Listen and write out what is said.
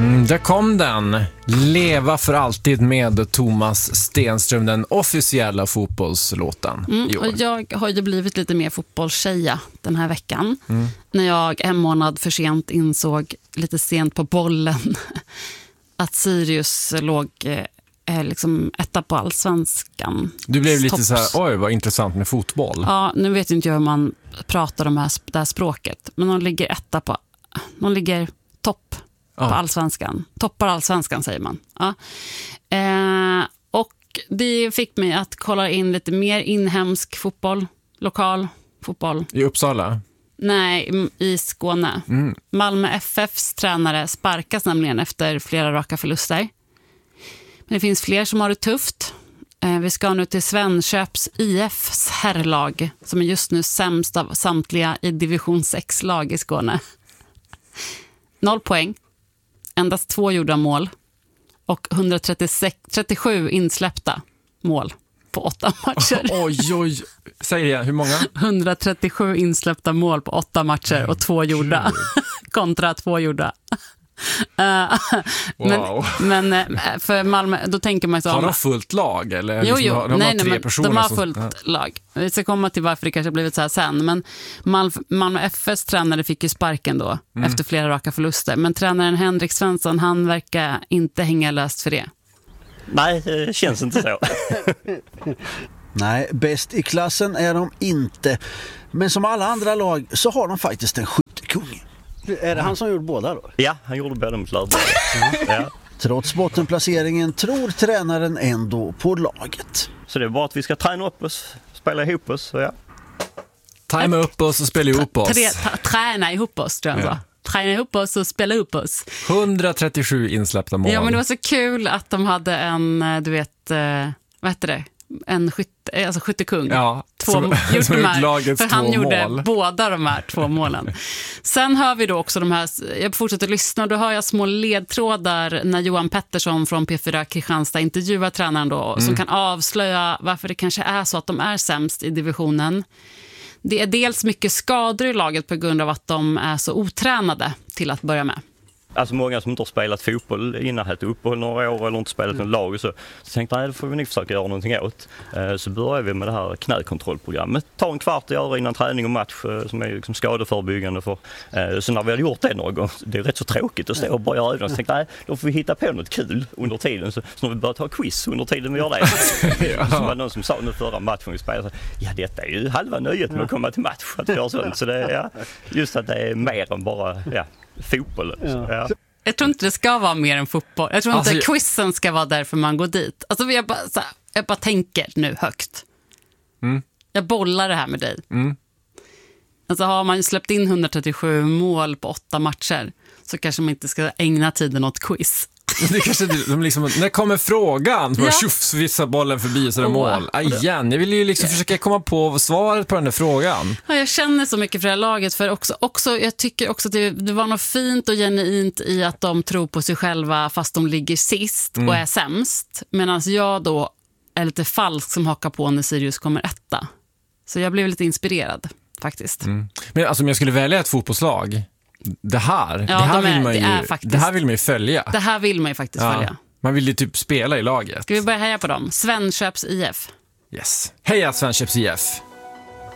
Där kom den. Leva för alltid med Thomas Stenström, den officiella fotbollslåten i år. Och jag har ju blivit lite mer fotbollstjeja den här veckan. När jag en månad för sent insåg, lite sent på bollen, att Sirius låg liksom etta på Allsvenskan. Du blev lite så här, oj vad intressant med fotboll. Ja, nu vet inte jag hur man pratar om det här språket. Men de ligger topp på Allsvenskan. Toppar Allsvenskan säger man. Ja. Och det fick mig att kolla in lite mer inhemsk fotboll, lokal fotboll. I Uppsala? Nej, i Skåne. Malmö FFs tränare sparkas nämligen efter flera raka förluster. Men det finns fler som har det tufft. Vi ska nu till Svenköps IFs herrlag, som är just nu sämst av samtliga i division 6-lag i Skåne. 0 poäng, endast 2 gjorda mål och 137 insläppta mål på 8 matcher. Oj, säg det, hur många? 137 insläppta mål på 8 matcher och 2 gjorda. Kontra 2 gjorda. Wow. Men för Malmö, då tänker man så. Har de fullt lag? Eller Jo, liksom, de har 3 personer de har som... fullt lag. Vi ska komma till varför det kanske har blivit så här sen. Men Malmö FFs tränare fick ju sparken då efter flera raka förluster. Men tränaren Henrik Svensson, han verkar inte hänga löst för det. Nej, det känns inte så. Nej, bäst i klassen är de inte. Men som alla andra lag så har de faktiskt en skyttekung. Är det han som gjorde båda då? Ja, han gjorde båda mot Lördag. Ja. Trots bottenplaceringen tror tränaren ändå på laget. Så det är bara att vi ska träna upp oss, spela ihop oss. Ja. Tajma upp oss och spela ihop oss. Träna ihop oss, tror jag. Träna ihop oss och spela ihop oss. 137 insläppta mål. Ja, men det var så kul att de hade en, du vet, vad heter det? En skyttekung. Ja, för han gjorde båda de här 2 målen. Sen hör vi då också de här, jag fortsätter lyssna, då hör jag små ledtrådar när Johan Pettersson från P4 Kristianstad intervjuar tränaren då, som kan avslöja varför det kanske är så att de är sämst i divisionen. Det är dels mycket skador i laget på grund av att de är så otränade till att börja med. Alltså många som inte har spelat fotboll innan hade uppehåll några år eller inte spelat någon lag och så tänkte jag, det får vi nog försöka göra någonting åt. Så började vi med det här knäkontrollprogrammet. Ta en kvart att göra innan träning och match som är liksom skadeförebyggande. Så när vi hade gjort det någon gång, det är rätt så tråkigt att stå och bara göra ögonen. Så tänkte jag, då får vi hitta på något kul under tiden. Så när vi började ta quiz under tiden vi gör det. Så var det någon som sa nu förra matchen vi spelade, ja detta är ju halva nöjet med att komma till match. Att göra sånt. Så det är just att det är mer än bara fotboll. Ja. Jag tror inte det ska vara mer än fotboll. Jag tror inte quizen ska vara därför man går dit. Alltså jag bara tänker nu högt. Jag bollar det här med dig. Alltså har man släppt in 137 mål på 8 matcher så kanske man inte ska ägna tiden åt quiz. Det kanske de liksom, när kommer frågan? Så tjufs, vissa bollen förbi så är det mål. Igen, jag vill ju liksom försöka komma på svaret på den där frågan. Ja, jag känner så mycket för det här laget. För också, jag tycker också att det var något fint och genuint i att de tror på sig själva fast de ligger sist och är sämst. Medan jag då är lite falsk som hakar på när Sirius kommer etta. Så jag blev lite inspirerad faktiskt. Men alltså om jag skulle välja ett fotbollslag, det här vill man ju följa. Det här vill man ju faktiskt följa. Man vill ju typ spela i laget. Ska vi börja heja på dem? Svenköps IF. Yes. Heja Svenköps IF.